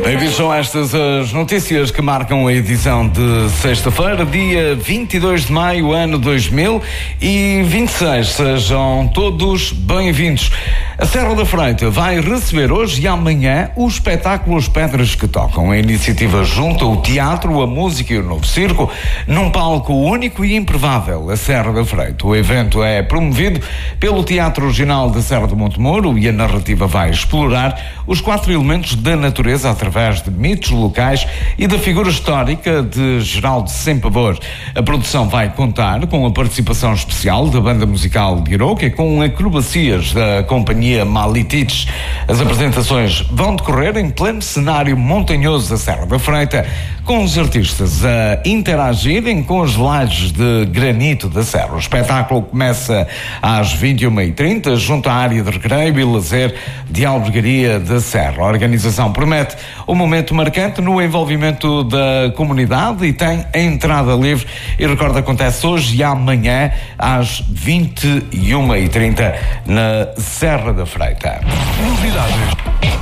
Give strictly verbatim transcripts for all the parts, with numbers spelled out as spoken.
Bem-vindos, são estas as notícias que marcam a edição de sexta-feira, dia vinte e dois de maio, ano dois mil e vinte e seis. Sejam todos bem-vindos. A Serra da Freita vai receber hoje e amanhã o espetáculo As Pedras que Tocam. A iniciativa junta o teatro, a música e o novo circo num palco único e improvável, a Serra da Freita. O evento é promovido pelo Teatro Regional da Serra do Montemuro e a narrativa vai explorar os quatro elementos da natureza através de mitos locais e da figura histórica de Geraldo Sem Pavor. A produção vai contar com a participação especial da banda musical de Iroca e com acrobacias da companhia Malitites. As apresentações vão decorrer em pleno cenário montanhoso da Serra da Freita, com os artistas a interagirem com as lajes de granito da serra. O espetáculo começa às vinte e uma e trinta, junto à área de recreio e lazer de Albergaria da Serra. A organização promete um momento marcante no envolvimento da comunidade e tem a entrada livre. E recordo, acontece hoje e amanhã às vinte e uma e trinta na Serra da Freita. Novidades.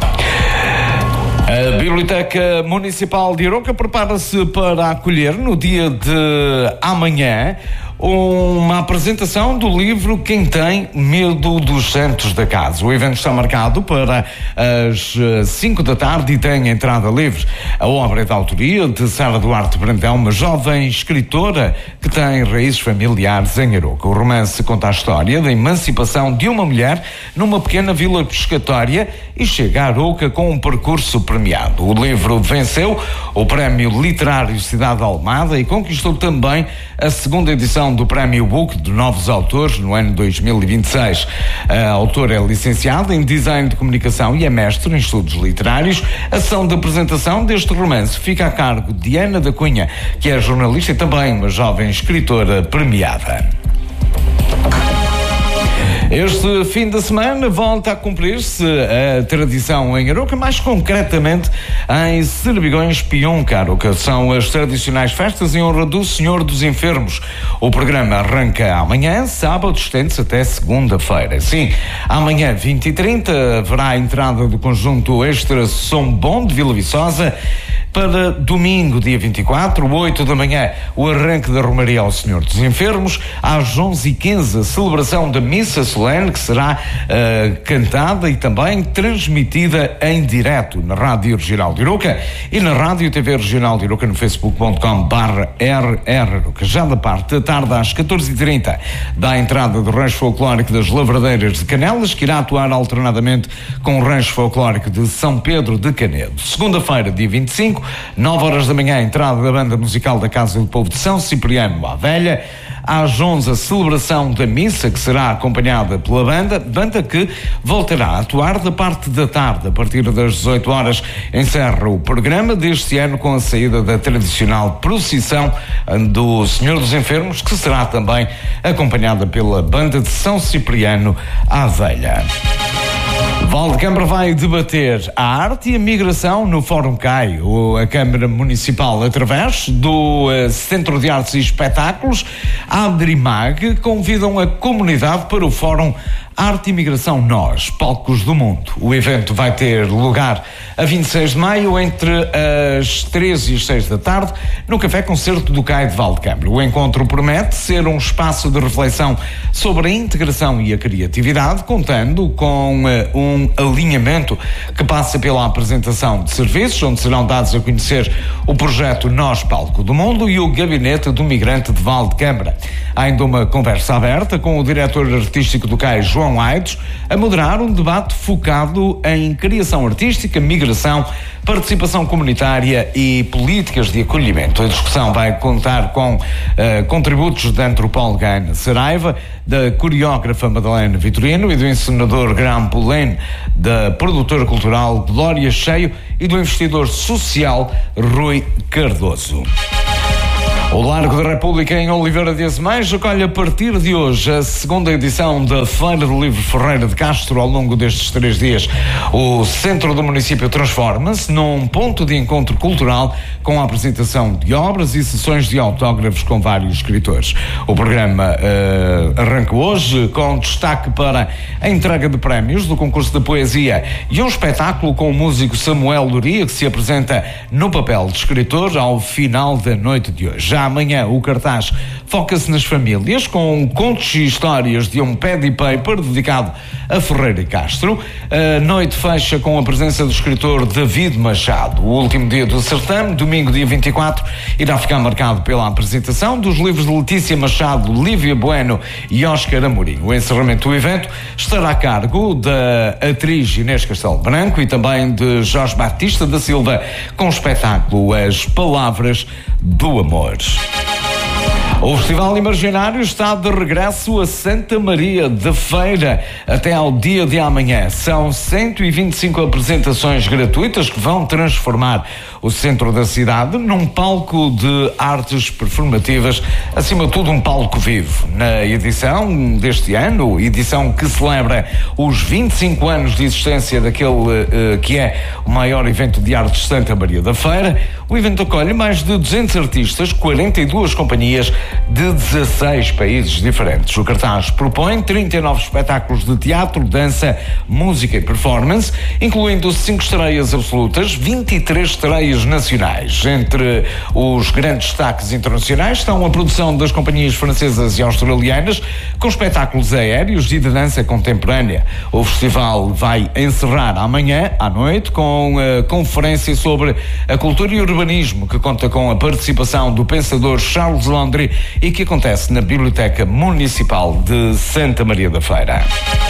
A Biblioteca Municipal de Iroca prepara-se para acolher no dia de amanhã uma apresentação do livro Quem Tem Medo dos Santos da Casa. O evento está marcado para as cinco da tarde e tem entrada livre. A obra é da autoria de Sara Duarte Brandão, uma jovem escritora que tem raízes familiares em Iroca. O romance conta a história da emancipação de uma mulher numa pequena vila pescatória e chega a Iroca com um percurso premiado. O livro venceu o Prémio Literário Cidade de Almada e conquistou também a segunda edição do Prémio Book de Novos Autores no ano dois mil e vinte e seis. A autora é licenciada em Design de Comunicação e é mestre em Estudos Literários. A sessão de apresentação deste romance fica a cargo de Ana da Cunha, que é jornalista e também uma jovem escritora premiada. Este fim de semana volta a cumprir-se a tradição em Iroca, mais concretamente em Cerbigões Pionca. Aroca são as tradicionais festas em honra do Senhor dos Enfermos. O programa arranca amanhã, sábado, estende-se até segunda-feira. Sim, amanhã, vinte e trinta, haverá a entrada do conjunto Extra Som Bom de Vila Viçosa. Para domingo, dia vinte e quatro, oito da manhã, o arranque da Romaria ao Senhor dos Enfermos. Às onze e quinze, a celebração da Missa Solene, que será uh, cantada e também transmitida em direto na Rádio Regional de Iroca e na Rádio T V Regional de Iroca no facebook ponto com barra R R Iroca. Já da parte da tarde, às catorze e trinta, dá a entrada do Rancho Folclórico das Lavradeiras de Canelas, que irá atuar alternadamente com o Rancho Folclórico de São Pedro de Canedo. Segunda-feira, dia vinte e cinco, nove horas da manhã, a entrada da banda musical da Casa do Povo de São Cipriano à Velha. Às onze, a celebração da missa, que será acompanhada pela banda, banda que voltará a atuar da parte da tarde. A partir das dezoito horas, encerra o programa deste ano com a saída da tradicional procissão do Senhor dos Enfermos, que será também acompanhada pela banda de São Cipriano à Velha. Valdecâmara vai debater a arte e a migração no Fórum CAI. A Câmara Municipal, através do uh, Centro de Artes e Espetáculos, Adrimag, convidam a comunidade para o Fórum Arte e Migração Nós, Palcos do Mundo. O evento vai ter lugar a vinte e seis de maio, entre as treze e as seis da tarde, no Café Concerto do CAI de Valdecâmara. O encontro promete ser um espaço de reflexão sobre a integração e a criatividade, contando com uh, um alinhamento que passa pela apresentação de serviços, onde serão dados a conhecer o projeto Nós, Palco do Mundo, e o Gabinete do Migrante de Valdecâmara. Há ainda uma conversa aberta com o diretor artístico do CAI, João Aides, a moderar um debate focado em criação artística, migração, participação comunitária e políticas de acolhimento. A discussão vai contar com uh, contributos da antropóloga Ana Saraiva, da coreógrafa Madalena Vitorino e do encenador Graham Pullen, da produtora cultural Glória Cheio e do investidor social Rui Cardoso. O Largo da República em Oliveira de Azemais acolhe a partir de hoje a segunda edição da Feira do Livro Ferreira de Castro. Ao longo destes três dias, o centro do município transforma-se num ponto de encontro cultural com a apresentação de obras e sessões de autógrafos com vários escritores. O programa uh, arranca hoje com destaque para a entrega de prémios do concurso de poesia e um espetáculo com o músico Samuel Luria, que se apresenta no papel de escritor ao final da noite de hoje. Já amanhã o cartaz foca-se nas famílias, com contos e histórias de um pad e paper dedicado a Ferreira e Castro. A noite fecha com a presença do escritor David Machado. O último dia do certame, domingo dia vinte e quatro, irá ficar marcado pela apresentação dos livros de Letícia Machado, Lívia Bueno e Óscar Amorim. O encerramento do evento estará a cargo da atriz Inês Castelo Branco e também de Jorge Batista da Silva, com o espetáculo As Palavras do Amor. O Festival Imaginário está de regresso a Santa Maria da Feira até ao dia de amanhã. São cento e vinte e cinco apresentações gratuitas que vão transformar o centro da cidade num palco de artes performativas, acima de tudo um palco vivo. Na edição deste ano, edição que celebra os vinte e cinco anos de existência daquele uh, que é o maior evento de artes de Santa Maria da Feira, o evento acolhe mais de duzentos artistas, quarenta e duas companhias de dezasseis países diferentes. O cartaz propõe trinta e nove espetáculos de teatro, dança, música e performance, incluindo cinco estreias absolutas, vinte e três estreias nacionais. Entre os grandes destaques internacionais estão a produção das companhias francesas e australianas, com espetáculos aéreos e de dança contemporânea. O festival vai encerrar amanhã à noite com a conferência sobre a cultura e o urbanismo, que conta com a participação do pensador Charles Landry e que acontece na Biblioteca Municipal de Santa Maria da Feira.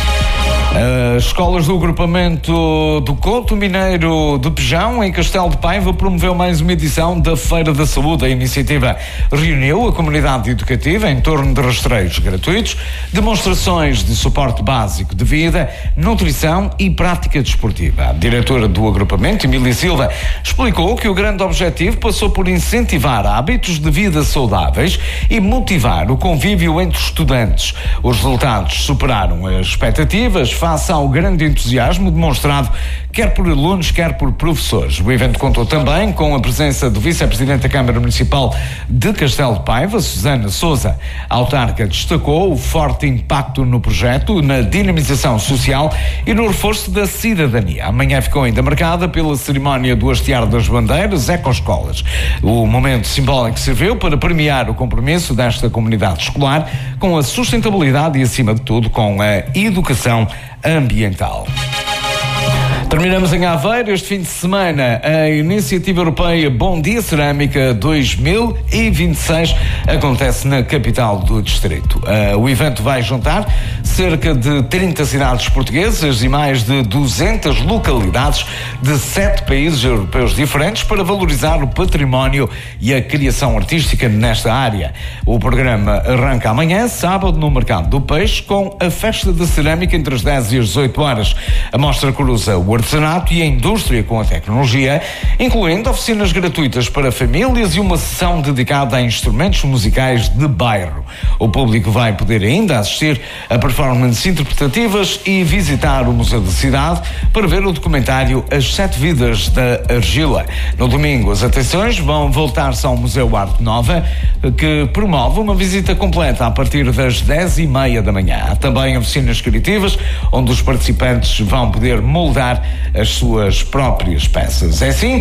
As escolas do agrupamento do Couto Mineiro de Pejão, em Castelo de Paiva, promoveu mais uma edição da Feira da Saúde. A iniciativa reuniu a comunidade educativa em torno de rastreios gratuitos, demonstrações de suporte básico de vida, nutrição e prática desportiva. A diretora do agrupamento, Emília Silva, explicou que o grande objetivo passou por incentivar hábitos de vida saudáveis e motivar o convívio entre os estudantes. Os resultados superaram as expectativas, face ao grande entusiasmo demonstrado quer por alunos, quer por professores. O evento contou também com a presença do vice-presidente da Câmara Municipal de Castelo de Paiva, Susana Sousa. A autarca destacou o forte impacto no projeto, na dinamização social e no reforço da cidadania. Amanhã ficou ainda marcada pela cerimónia do hastear das bandeiras Ecoescolas. O momento simbólico serviu para premiar o compromisso desta comunidade escolar com a sustentabilidade e, acima de tudo, com a educação ambiental. Terminamos em Aveiro este fim de semana. A iniciativa europeia Bom Dia Cerâmica dois mil e vinte e seis acontece na capital do distrito. Uh, o evento vai juntar cerca de trinta cidades portuguesas e mais de duzentas localidades de sete países europeus diferentes para valorizar o património e a criação artística nesta área. O programa arranca amanhã, sábado, no Mercado do Peixe, com a festa de cerâmica entre as dez e as dezoito horas. A mostra cruza o artesanato e a indústria com a tecnologia, incluindo oficinas gratuitas para famílias e uma sessão dedicada a instrumentos musicais de bairro. O público vai poder ainda assistir a performances interpretativas e visitar o Museu da Cidade para ver o documentário As Sete Vidas da Argila. No domingo, as atenções vão voltar-se ao Museu Arte Nova, que promove uma visita completa a partir das dez e meia da manhã. Há também oficinas criativas, onde os participantes vão poder moldar as suas próprias peças. É assim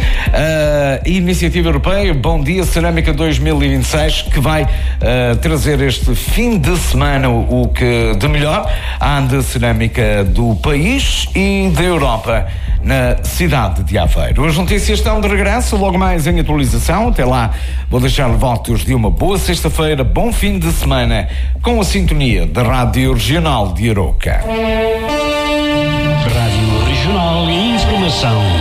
a iniciativa europeia Bom Dia Cerâmica dois mil e vinte e seis, que vai uh, trazer este fim de semana o, o que de melhor há da cerâmica do país e da Europa na cidade de Aveiro. As notícias estão de regresso, logo mais em atualização. Até lá, vou deixar votos de uma boa sexta-feira, bom fim de semana, com a sintonia da Rádio Regional de Arouca. Rádio Regional e Informação.